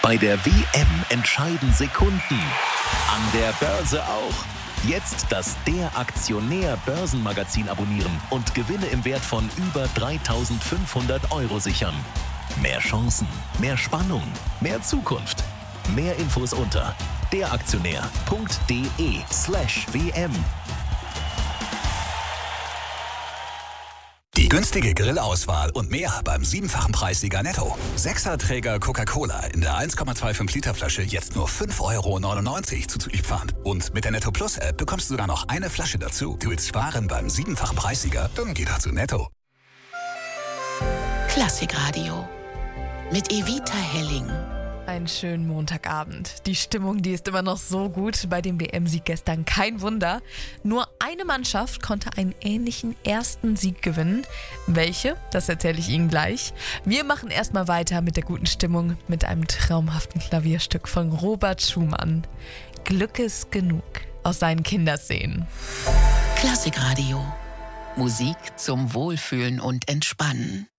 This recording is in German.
Bei der WM entscheiden Sekunden. An der Börse auch. Jetzt das Der Aktionär Börsenmagazin abonnieren und Gewinne im Wert von über 3.500 € sichern. Mehr Chancen, mehr Spannung, mehr Zukunft. Mehr Infos unter deraktionär.de/WM. Die günstige Grillauswahl und mehr beim 7-fachen Preissieger Netto. 6er-Träger Coca-Cola in der 1,25 Liter Flasche jetzt nur 5,99 € zuzüglich Pfand. Und mit der Netto Plus App bekommst du sogar noch eine Flasche dazu. Du willst sparen beim 7-fachen Preissieger? Dann geh doch zu Netto. Klassikradio mit Evita Helling. Einen schönen Montagabend. Die Stimmung, die ist immer noch so gut. Bei dem WM-Sieg gestern kein Wunder. Nur eine Mannschaft konnte einen ähnlichen ersten Sieg gewinnen. Welche? Das erzähle ich Ihnen gleich. Wir machen erstmal weiter mit der guten Stimmung mit einem traumhaften Klavierstück von Robert Schumann. Glück ist genug aus seinen Kinderszenen. Klassikradio. Musik zum Wohlfühlen und Entspannen.